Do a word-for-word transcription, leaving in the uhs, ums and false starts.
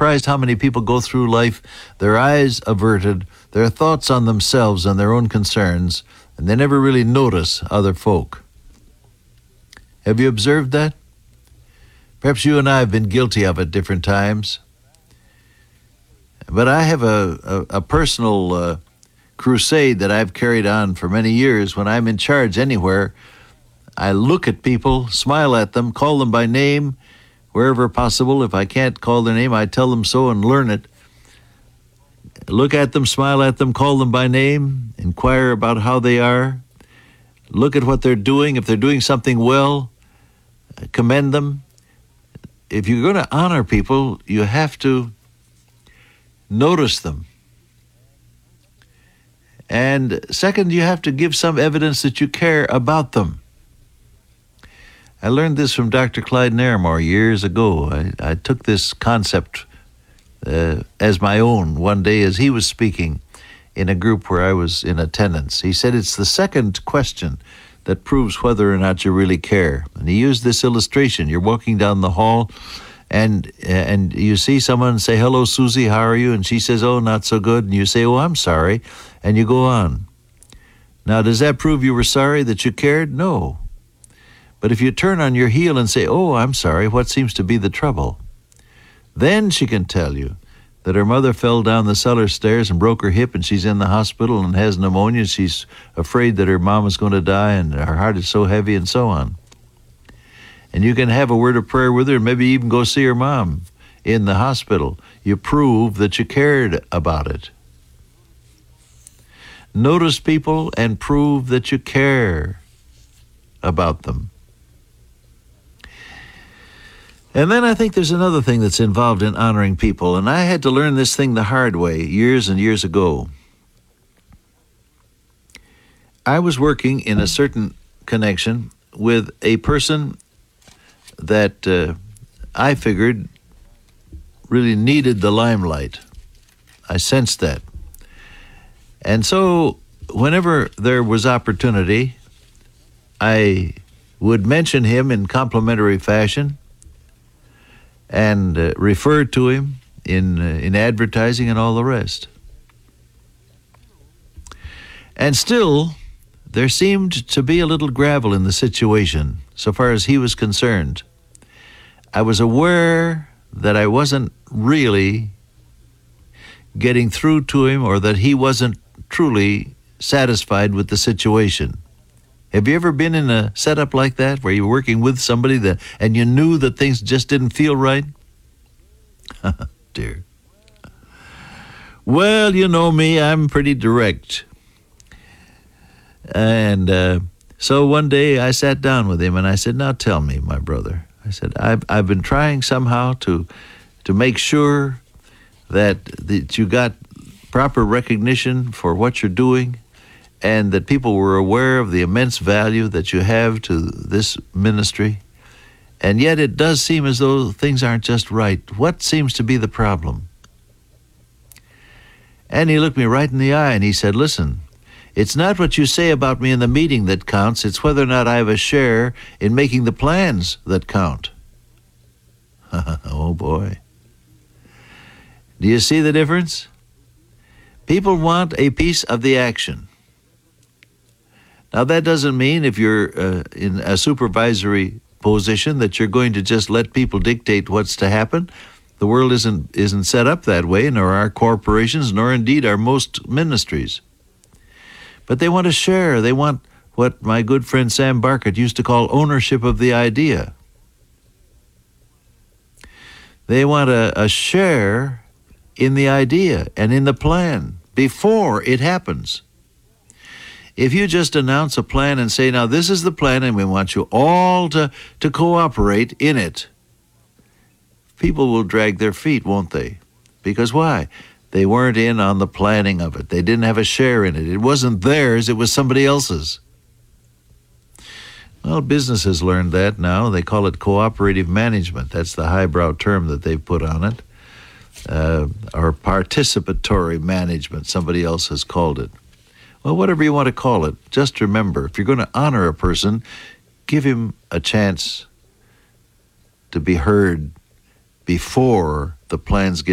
surprised how many people go through life, their eyes averted, their thoughts on themselves and their own concerns, and they never really notice other folk. Have you observed that? Perhaps you and I have been guilty of it at different times. But I have a, a, a personal uh, crusade that I've carried on for many years. When I'm in charge anywhere, I look at people, smile at them, call them by name, wherever possible. If I can't call their name, I tell them so and learn it. Look at them, smile at them, call them by name, inquire about how they are, look at what they're doing. If they're doing something well, commend them. If you're going to honor people, you have to notice them. And second, you have to give some evidence that you care about them. I learned this from Doctor Clyde Naramore years ago. I, I took this concept uh, as my own one day as he was speaking in a group where I was in attendance. He said it's the second question that proves whether or not you really care. And he used this illustration. You're walking down the hall and and you see someone say, "Hello, Susie, how are you?" And she says, "Oh, not so good." And you say, "Oh, I'm sorry." And you go on. Now, does that prove you were sorry, that you cared? No. But if you turn on your heel and say, "Oh, I'm sorry, what seems to be the trouble?" Then she can tell you that her mother fell down the cellar stairs and broke her hip and she's in the hospital and has pneumonia. She's afraid that her mom is going to die and her heart is so heavy and so on. And you can have a word of prayer with her and maybe even go see her mom in the hospital. You prove that you cared about it. Notice people and prove that you care about them. And then I think there's another thing that's involved in honoring people, and I had to learn this thing the hard way years and years ago. I was working in a certain connection with a person that uh, I figured really needed the limelight. I sensed that. And so whenever there was opportunity, I would mention him in complimentary fashion and uh, refer to him in uh, in advertising and all the rest. And still, there seemed to be a little gravel in the situation so far as he was concerned. I was aware that I wasn't really getting through to him, or that he wasn't truly satisfied with the situation. Have you ever been in a setup like that where you're working with somebody that and you knew that things just didn't feel right? Dear. Well, you know me, I'm pretty direct. And uh, so one day I sat down with him and I said, "Now tell me, my brother," I said, I've, I've been trying somehow to to make sure that, that you got proper recognition for what you're doing, and that people were aware of the immense value that you have to this ministry. And yet it does seem as though things aren't just right. What seems to be the problem? And he looked me right in the eye and he said, "Listen, it's not what you say about me in the meeting that counts. It's whether or not I have a share in making the plans that count." Oh, boy. Do you see the difference? People want a piece of the action. Now, that doesn't mean if you're uh, in a supervisory position that you're going to just let people dictate what's to happen. The world isn't isn't set up that way, nor are corporations, nor indeed are most ministries. But they want to share. They want what my good friend Sam Barkett used to call ownership of the idea. They want a, a share in the idea and in the plan before it happens. If you just announce a plan and say, "Now this is the plan and we want you all to, to cooperate in it," people will drag their feet, won't they? Because why? They weren't in on the planning of it. They didn't have a share in it. It wasn't theirs, it was somebody else's. Well, business has learned that now. They call it cooperative management. That's the highbrow term that they've put on it. Uh, or participatory management, somebody else has called it. Well, whatever you want to call it, just remember, if you're going to honor a person, give him a chance to be heard before the plans get